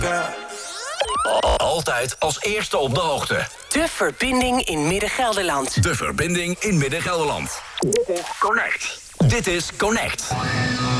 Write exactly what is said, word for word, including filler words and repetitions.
Altijd als eerste op de hoogte. De verbinding in Midden-Gelderland. De verbinding in Midden-Gelderland. Dit is Connect. Dit is Connect.